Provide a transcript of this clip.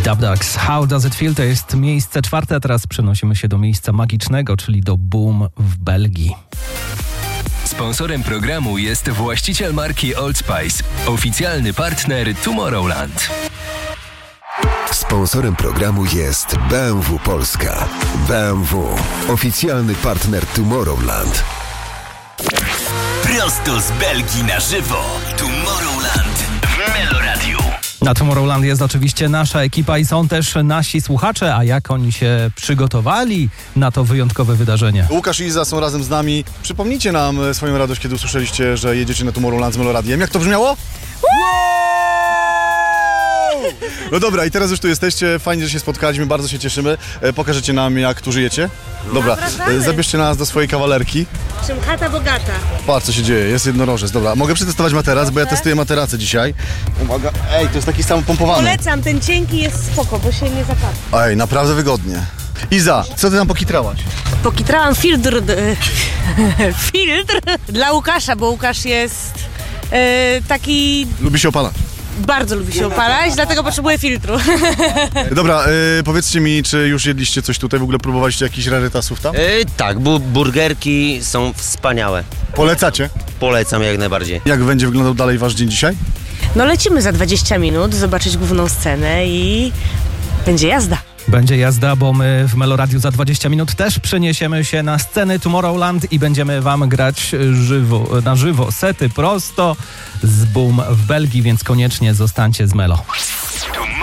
Dubdogs, How Does It Feel? To jest miejsce czwarte, a teraz przenosimy się do miejsca magicznego, czyli do Boom w Belgii. Sponsorem programu jest właściciel marki Old Spice, oficjalny partner Tomorrowland. Sponsorem programu jest BMW Polska. BMW, oficjalny partner Tomorrowland. Prosto z Belgii na żywo. Tomorrowland w Meloradiu. Na Tomorrowland jest oczywiście nasza ekipa i są też nasi słuchacze, a jak oni się przygotowali na to wyjątkowe wydarzenie? Łukasz i Iza są razem z nami. Przypomnijcie nam swoją radość, kiedy usłyszeliście, że jedziecie na Tomorrowland z Meloradiem. Jak to brzmiało? No dobra, i teraz już tu jesteście, fajnie, że się spotkaliśmy, bardzo się cieszymy. Pokażecie nam, jak tu żyjecie? Dobra, zabierzcie nas do swojej kawalerki. Czym chata bogata. Patrz, co się dzieje, jest jednorożec. Dobra, mogę przetestować materac, bo ja testuję materacę dzisiaj. Uwaga, ej, to jest taki sam pompowany. Polecam, ten cienki jest spoko, bo się nie zapadł. Ej, naprawdę wygodnie. Iza, co ty tam pokitrałaś? Pokitrałam filtr dla Łukasza, bo Łukasz jest taki... Lubi się opalać. Bardzo lubi się opalać, dlatego potrzebuje filtru. Dobra, powiedzcie mi, czy już jedliście coś tutaj? W ogóle próbowaliście jakichś rarytasów tam? Tak, burgerki są wspaniałe. Polecacie? Polecam jak najbardziej. Jak będzie wyglądał dalej wasz dzień dzisiaj? No lecimy za 20 minut, zobaczyć główną scenę i będzie jazda. Będzie jazda, bo my w Meloradiu za 20 minut też przeniesiemy się na sceny Tomorrowland i będziemy wam grać na żywo sety prosto z Boom w Belgii, więc koniecznie zostańcie z Melo.